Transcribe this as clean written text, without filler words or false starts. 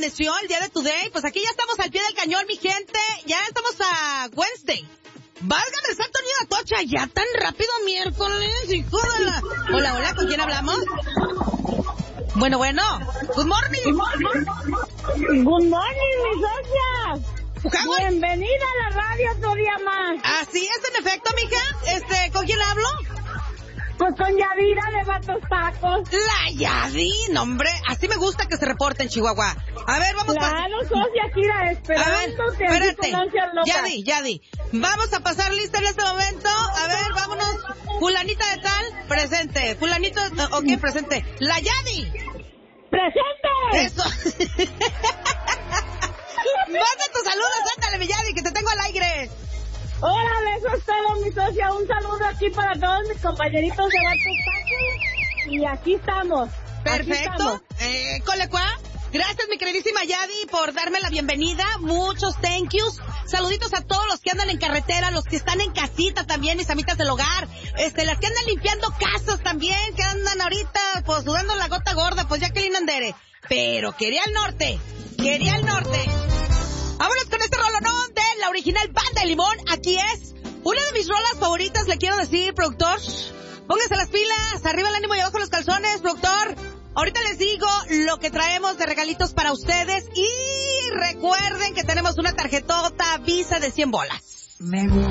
amaneció el día de today? Pues aquí ya estamos al pie del cañón, mi gente. Ya estamos a Wednesday. Válgame el santo niño Atocha, ya tan rápido miércoles, hijo de la... Hola, hola, ¿con quién hablamos? Bueno, good morning. Good morning, mis socias. Bienvenida a la radio otro día más. Así es, en efecto, mija. ¿Con quién hablo? Pues con Yadira de Vatos Tacos. La Yadi, no, hombre, así me gusta que se reporte en Chihuahua. A ver, vamos Claro, socia, aquí la esperándote. A ver, espérate. Yadi. Vamos a pasar lista en este momento. A ver, vámonos. Fulanita de tal, presente. Fulanito, ok, presente. La Yadi. ¡Presente! Eso. Manda tus saludos, ándale, mi Yadi, que te tengo al aire. Órale, eso es todo, mi socia. Un saludo aquí para todos mis compañeritos de Vatos Tacos. Y aquí estamos. Perfecto. Colecua. Gracias, mi queridísima Yadi, por darme la bienvenida. Muchos thank yous. Saluditos a todos los que andan en carretera, los que están en casita también, mis amitas del hogar. Las que andan limpiando casas también, que andan ahorita, pues, sudando la gota gorda, pues ya que Linandere. Pero quería el norte. Vámonos con este rolonón de la original Banda de Limón. Aquí es una de mis rolas favoritas, le quiero decir, productor. Pónganse las pilas, arriba el ánimo y abajo los calzones, productor. Ahorita les digo lo que traemos de regalitos para ustedes. Y recuerden que tenemos una tarjetota Visa de 100 bolas. Me gusta.